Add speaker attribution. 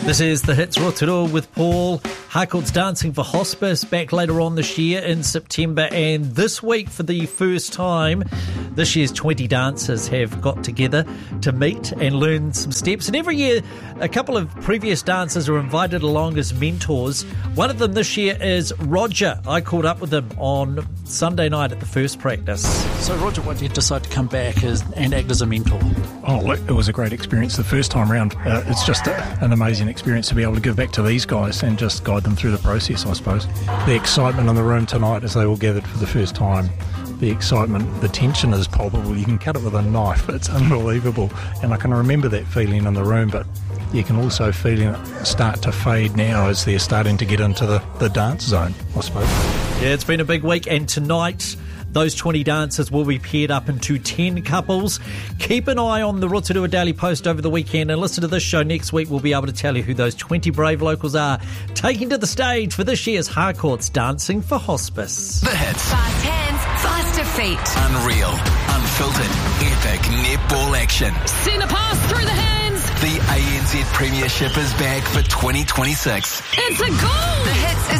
Speaker 1: This is the Hits Rotorua with Paul. Harcourt's Dancing for Hospice back later on this year in September, and this week for the first time this year's 20 dancers have got together to meet and learn some steps, and every year a couple of previous dancers are invited along as mentors. One of them this year is Roger. I caught up with him on Sunday night at the first practice.
Speaker 2: So Roger, why did you decide to come back and act as a mentor?
Speaker 3: Oh, it was a great experience the first time round. It's just an amazing experience to be able to give back to these guys and just guide them through the process, I suppose. The excitement in the room tonight as they all gathered for the first time, the excitement, the tension is palpable. You can cut it with a knife. It's unbelievable. And I can remember that feeling in the room, but you can also feel it start to fade now as they're starting to get into the dance zone, I suppose.
Speaker 1: Yeah, it's been a big week, and tonight those 20 dancers will be paired up into 10 couples. Keep an eye on the Rotorua Daily Post over the weekend and listen to this show next week. We'll be able to tell you who those 20 brave locals are taking to the stage for this year's Harcourt's Dancing for Hospice.
Speaker 4: The Hits.
Speaker 5: Fast hands, faster feet.
Speaker 4: Unreal, unfiltered, epic netball action.
Speaker 5: Send a pass through the hands.
Speaker 4: The ANZ Premiership is back for 2026.
Speaker 5: It's a goal. The Hits is